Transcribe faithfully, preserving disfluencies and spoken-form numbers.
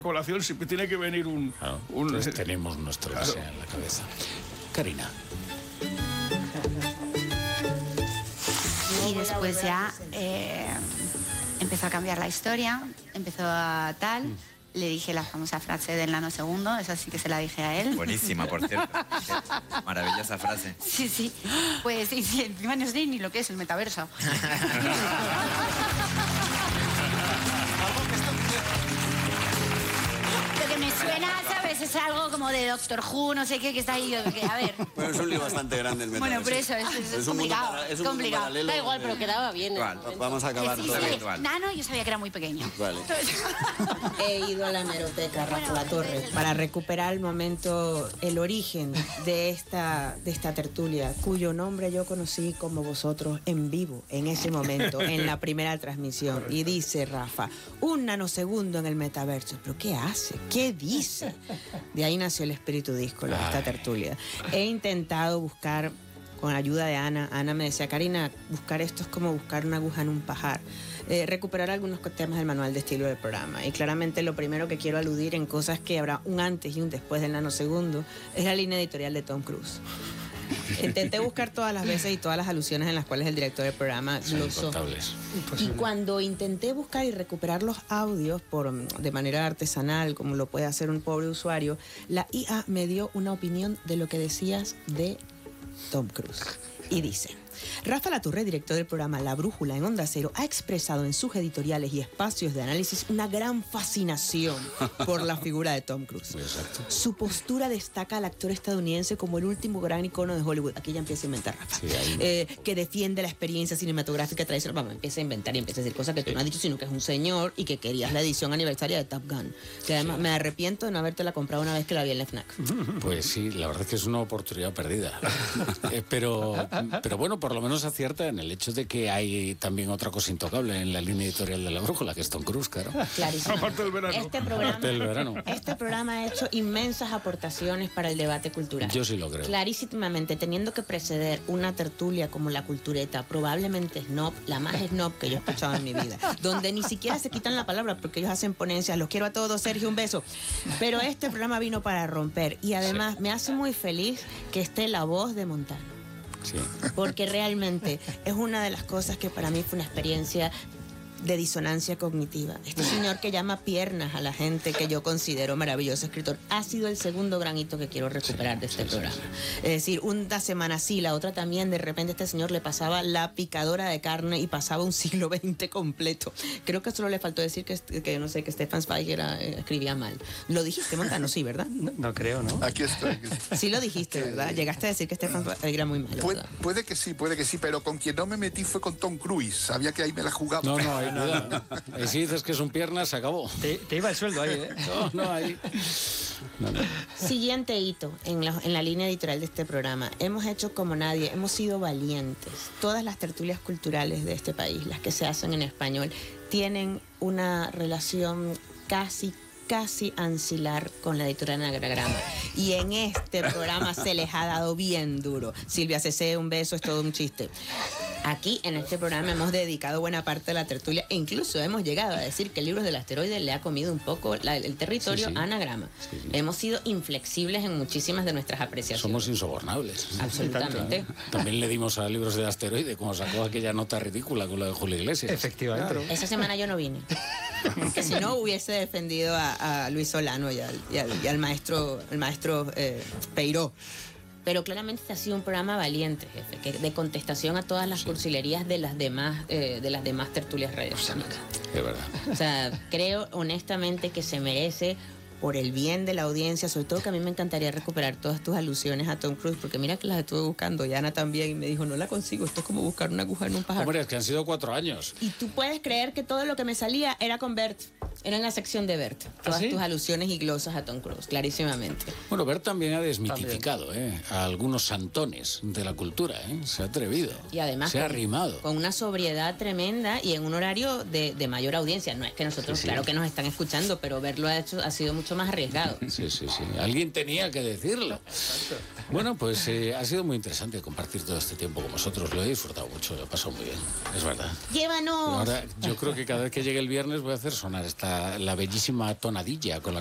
colación siempre tiene que venir un... Claro, un entonces tenemos nuestro claro. deseo en la cabeza. Karina. Y después ya eh, empezó a cambiar la historia, empezó a tal... Mm. Le dije la famosa frase del nanosegundo, esa sí que se la dije a él. Buenísima, por cierto. Maravillosa frase. Sí, sí. Pues sí, sí, encima no sé ni lo que es el metaverso. Lo que me suena, ¿sabes? Es algo como de Doctor Who, no sé qué, que está ahí. Que, a ver. Bueno, es un lío bastante grande el metaverso. Bueno, pero eso es, es, es complicado. Para, es un complicado. paralelo, da igual, pero quedaba bien. Vamos a acabar sí, todo. sí, Nano, yo sabía que era muy pequeño. Vale. He ido a la hemeroteca, Rafa La Torre, para recuperar el momento, el origen de esta, de esta tertulia, cuyo nombre yo conocí como vosotros en vivo, en ese momento, en la primera transmisión. Y dice Rafa, un nanosegundo en el metaverso. ¿Pero qué hace? ¿Qué dice? De ahí nació el espíritu díscolo de esta tertulia. He intentado buscar, con ayuda de Ana, Ana me decía, Karina, buscar esto es como buscar una aguja en un pajar. Eh, recuperar algunos temas del manual de estilo del programa. Y claramente lo primero que quiero aludir en cosas que habrá un antes y un después del nanosegundo es la línea editorial de Tom Cruise. Intenté buscar todas las veces y todas las alusiones en las cuales el director del programa glosó. Y cuando intenté buscar y recuperar los audios por, de manera artesanal, como lo puede hacer un pobre usuario, la I A me dio una opinión de lo que decías de Tom Cruise. Y dice, Rafa La Torre, director del programa La Brújula en Onda Cero, ha expresado en sus editoriales y espacios de análisis una gran fascinación por la figura de Tom Cruise. Exacto. Su postura destaca al actor estadounidense como el último gran icono de Hollywood. Aquí ya empieza a inventar, Rafa. Sí, eh, que defiende la experiencia cinematográfica tradicional. Vamos, empieza a inventar y empieza a decir cosas que sí. tú no has dicho, sino que es un señor y que querías la edición aniversaria de Top Gun. Que además sí. me arrepiento de no habértela comprado una vez que la vi en la FNAC. Pues sí, la verdad es que es una oportunidad perdida. eh, pero, pero bueno, por lo menos acierta en el hecho de que hay también otra cosa intocable en la línea editorial de La Brújula, que es Tom Cruise, claro. Clarísimo. Aparte del verano. Este programa, Aparte del verano. Este programa ha hecho inmensas aportaciones para el debate cultural. Yo sí lo creo. Clarísimamente, teniendo que preceder una tertulia como La Cultureta, probablemente snob, la más snob que yo he escuchado en mi vida, donde ni siquiera se quitan la palabra porque ellos hacen ponencias. Los quiero a todos, Sergio, un beso. Pero este programa vino para romper y además sí. me hace muy feliz que esté la voz de Montano. Sí. Porque realmente es una de las cosas que para mí fue una experiencia de disonancia cognitiva. Este señor que llama piernas a la gente que yo considero maravilloso escritor ha sido el segundo gran hito que quiero recuperar de este sí, programa. Sí, sí. Es decir, una semana sí, la otra también, de repente este señor le pasaba la picadora de carne y pasaba un siglo veinte completo. Creo que solo le faltó decir que, que no sé, que Stefan Zweig era, escribía mal. Lo dijiste, Montano, sí, ¿verdad? No, no creo, ¿no? Aquí estoy. Aquí estoy. Sí lo dijiste, ¿verdad? Llegaste a decir que Stefan Zweig era muy malo. Puede, puede que sí, puede que sí, pero con quien no me metí fue con Tom Cruise. Sabía que ahí me la jugaba. No, no, ahí nada. Y si dices que es un pierna, se acabó. Te, te iba el sueldo ahí, ¿eh? No, no, ahí. No, no. Siguiente hito en la, en la línea editorial de este programa. Hemos hecho como nadie, hemos sido valientes. Todas las tertulias culturales de este país, las que se hacen en español, tienen una relación casi casi ancilar con la editorial Anagrama. Y en este programa se les ha dado bien duro. Silvia C C, un beso, es todo un chiste. Aquí, en este programa, hemos dedicado buena parte de la tertulia e incluso hemos llegado a decir que el Libros del Asteroide le ha comido un poco la, el territorio sí, sí. a Anagrama. Sí, sí. Hemos sido inflexibles en muchísimas de nuestras apreciaciones. Somos insobornables. Absolutamente. También le dimos a Libros del Asteroide, como sacó aquella nota ridícula con la de Julio Iglesias. Efectivamente. Claro. Esa semana yo no vine. Que si no hubiese defendido a, a Luis Solano y al, y al, y al maestro, el maestro eh, Peiró. Pero claramente este ha sido un programa valiente, jefe, que de contestación a todas las sí. cursilerías de las demás eh, de las demás tertulias radiofónicas. Es verdad. O sea, creo honestamente que se merece, por el bien de la audiencia, sobre todo que a mí me encantaría recuperar todas tus alusiones a Tom Cruise, porque mira que las estuve buscando, y Ana también, y me dijo, no la consigo, esto es como buscar una aguja en un pajar. Hombre, es que han sido cuatro años. Y tú puedes creer que todo lo que me salía era con Bert, era en la sección de Bert, todas ¿Ah, sí? tus alusiones y glosas a Tom Cruise, clarísimamente. Bueno, Bert también ha desmitificado ¿eh? a algunos santones de la cultura, ¿eh? Se ha atrevido. Y además se ha arrimado. Con una sobriedad tremenda y en un horario de, de mayor audiencia. No es que nosotros, sí, sí. claro que nos están escuchando, pero verlo ha, hecho, ha sido mucho mucho más arriesgado. Sí, sí, sí. Alguien tenía que decirlo. Bueno, pues eh, ha sido muy interesante compartir todo este tiempo con vosotros. Lo he disfrutado mucho, lo he pasado muy bien. Es verdad. Llévanos. Ahora, yo creo que cada vez que llegue el viernes voy a hacer sonar esta, la bellísima tonadilla con la